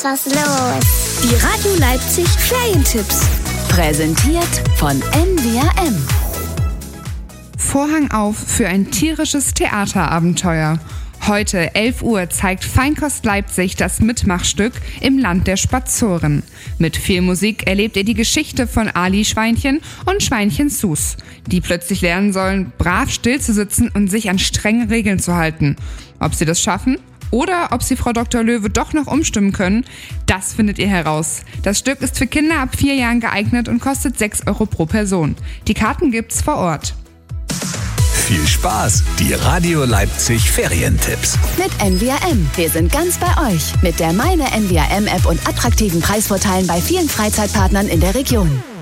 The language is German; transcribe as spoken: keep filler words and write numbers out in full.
ist was los. Die Radio Leipzig Ferientipps. Präsentiert von N W R M. Vorhang auf für ein tierisches Theaterabenteuer. Heute, elf Uhr, zeigt Feinkost Leipzig das Mitmachstück Im Land der Spazoren. Mit viel Musik erlebt ihr die Geschichte von Ali Schweinchen und Schweinchen Sus, die plötzlich lernen sollen, brav still zu sitzen und sich an strenge Regeln zu halten. Ob sie das schaffen oder ob sie Frau Doktor Löwe doch noch umstimmen können, das findet ihr heraus. Das Stück ist für Kinder ab vier Jahren geeignet und kostet sechs Euro pro Person. Die Karten gibt's vor Ort. Viel Spaß, die Radio Leipzig Ferientipps. Mit N W R M. Wir sind ganz bei euch. Mit der Meine N W R M App und attraktiven Preisvorteilen bei vielen Freizeitpartnern in der Region.